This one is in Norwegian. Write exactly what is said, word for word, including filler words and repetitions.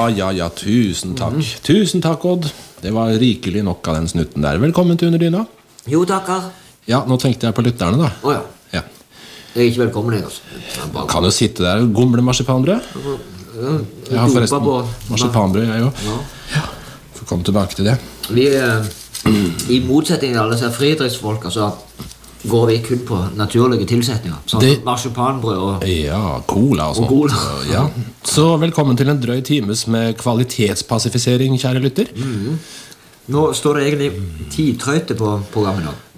Ja, ja, ja, tusen takk. Mm. Tusen takk, Odd. Det var rikelig nok av den snutten der. Velkommen til Underdyna. Jo, takker. Ja, nå tenkte jeg på lytterne da. Åja. Ja. Jeg er ikke velkommen, jeg, altså. Bare... Kan jo sitte der og gomle marsipanbrød. Ja, jeg har forresten på... marsipanbrød, jeg jo. Ja. Ja. Får komme tilbake til det. Vi, i motsetning til alle disse fridriftsfolk, altså, går vi kun på naturlige tilsetninger. Sånn det... marsipanbrød og... Ja, cola og sånt. Og cola. Ja. Så velkommen til en drøy times med kvalitetspassifisering, kjære lytter. Mm. Nå står det egentlig tidtrøyte på programmet nå.